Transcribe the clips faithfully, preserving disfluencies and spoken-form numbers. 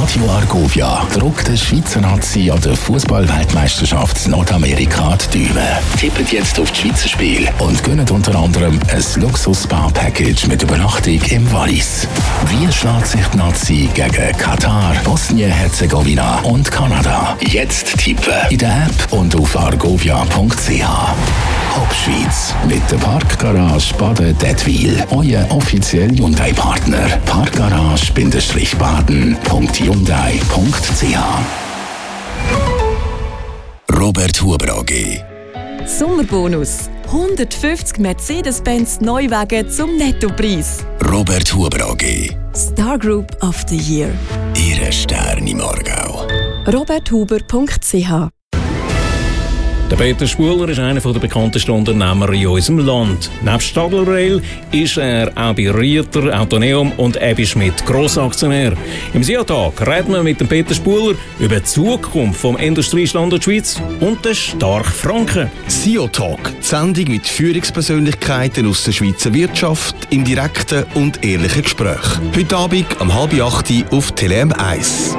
Radio Argovia druckt der Schweizer Nazi an der Fußball-Weltmeisterschaft Nordamerika die Däume. Tippt jetzt auf die Schweizer Spiele und gönnt unter anderem ein Luxus-Spa-Package mit Übernachtung im Wallis. Wie schlägt sich die Nazi gegen Katar, Bosnien-Herzegowina und Kanada? Jetzt tippen in der App und auf argovia punkt c h. Hauptschweiz mit der Parkgarage Baden-Dettwil. Euer offizieller Hyundai-Partner. Parkgarage-baden punkt hyundai punkt c h. Robert Huber A G. Sommerbonus. hundertfünfzig Mercedes-Benz Neuwagen zum Nettopreis. Robert Huber A G. Star Group of the Year. Ihre Sterne im Aargau. robert huber punkt c h. Der Peter Spuler ist einer der bekanntesten Unternehmer in unserem Land. Neben Stadler Rail ist er auch bei Rieter, Autoneum und Ebi Schmidt Grossaktionär. Im S I A-Tag reden wir mit dem Peter Spuler über die Zukunft des Industriestandort Schweiz und den starken Franken. S I A-Tag, die Sendung mit Führungspersönlichkeiten aus der Schweizer Wirtschaft im direkten und ehrlichen Gespräch. Heute Abend um halb acht auf Tele M eins.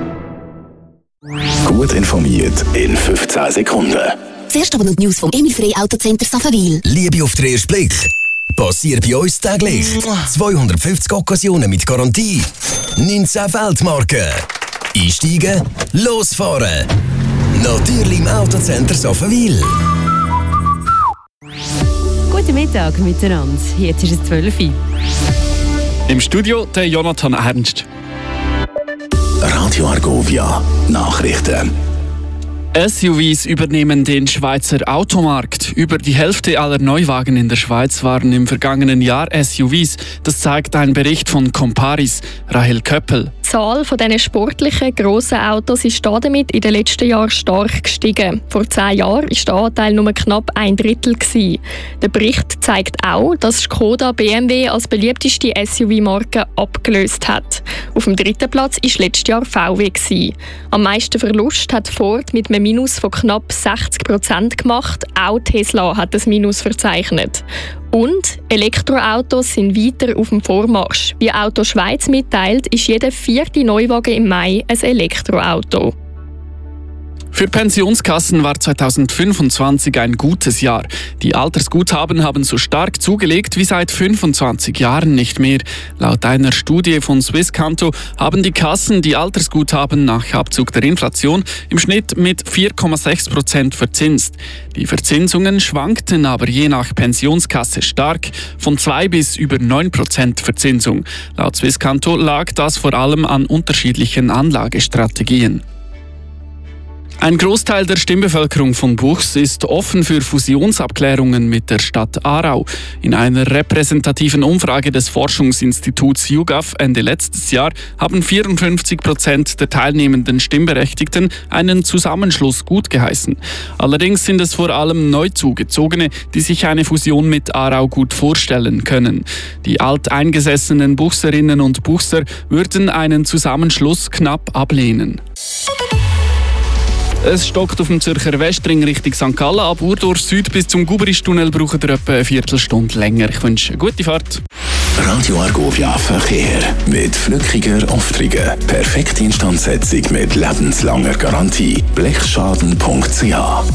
Gut informiert in fünfzehn Sekunden. Zuerst aber noch die News vom Emil Frey Autocenter Safenwil. Liebe auf den ersten Blick. Passiert bei uns täglich. zweihundertfünfzig Occasionen mit Garantie. neunzehn Weltmarken. Einsteigen, losfahren. Natürlich im Autocenter Safenwil. Guten Mittag miteinander. Jetzt ist es zwölf Uhr. Im Studio der Jonathan Ernst. Radio Argovia Nachrichten. S U Vs übernehmen den Schweizer Automarkt. Über die Hälfte aller Neuwagen in der Schweiz waren im vergangenen Jahr S U Vs. Das zeigt ein Bericht von Comparis. Rahel Köppel. Die Zahl von diesen sportlichen, grossen Autos ist damit in den letzten Jahren stark gestiegen. Vor zehn Jahren war der Anteil nur knapp ein Drittel. Der Bericht zeigt auch, dass Skoda B M W als beliebteste S U V-Marke abgelöst hat. Auf dem dritten Platz war letztes Jahr V W. Am meisten Verlust hat Ford mit einem Minus von knapp sechzig Prozent gemacht. Auch Tesla hat das Minus verzeichnet. Und Elektroautos sind weiter auf dem Vormarsch. Wie Auto Schweiz mitteilt, ist jeder vierte Neuwagen im Mai ein Elektroauto. Für Pensionskassen war zweitausendfünfundzwanzig ein gutes Jahr. Die Altersguthaben haben so stark zugelegt wie seit fünfundzwanzig Jahren nicht mehr. Laut einer Studie von Swisscanto haben die Kassen die Altersguthaben nach Abzug der Inflation im Schnitt mit vier Komma sechs Prozent verzinst. Die Verzinsungen schwankten aber je nach Pensionskasse stark, von zwei bis über neun Prozent Verzinsung. Laut Swisscanto lag das vor allem an unterschiedlichen Anlagestrategien. Ein Großteil der Stimmbevölkerung von Buchs ist offen für Fusionsabklärungen mit der Stadt Aarau. In einer repräsentativen Umfrage des Forschungsinstituts YouGov Ende letztes Jahr haben vierundfünfzig Prozent der teilnehmenden Stimmberechtigten einen Zusammenschluss gutgeheißen. Allerdings sind es vor allem Neuzugezogene, die sich eine Fusion mit Aarau gut vorstellen können. Die alteingesessenen Buchserinnen und Buchser würden einen Zusammenschluss knapp ablehnen. Es stockt auf dem Zürcher Westring Richtung Sankt Gallen. Ab Urdorf Süd bis zum Guberistunnel braucht ihr etwa eine Viertelstunde länger. Ich wünsche eine gute Fahrt. Radio Argovia Verkehr mit Flückiger Aufträgen. Perfekte Instandsetzung mit lebenslanger Garantie. blechschaden punkt c h.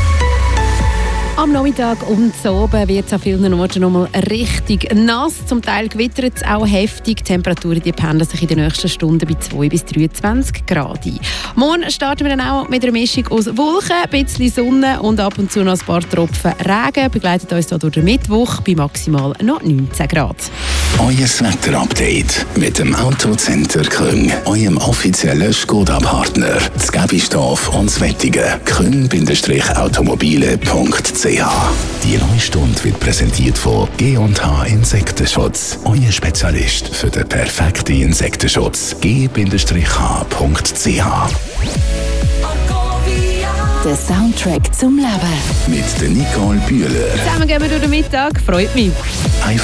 Am Nachmittag und so oben wird es an vielen Orten noch mal richtig nass. Zum Teil gewittert es auch heftig. Die Temperaturen die pendeln sich in den nächsten Stunden bei zwei bis dreiundzwanzig Grad ein. Morgen starten wir dann auch mit einer Mischung aus Wolken, ein bisschen Sonne und ab und zu noch ein paar Tropfen Regen. Begleitet uns hier durch den Mittwoch bei maximal noch neunzehn Grad. Euer Wetter-Update mit dem Autocenter Küng, eurem offiziellen Skoda-Partner. Das Gebistorf und das Wettigen. küng Automobile punkt c h. Die neue Stunde wird präsentiert von G und H Insektenschutz. Euer Spezialist für den perfekten Insektenschutz. G H punkt c h. Der Soundtrack zum Leben. Mit der Nicole Bühler. Zusammen gehen wir durch den Mittag. Freut mich.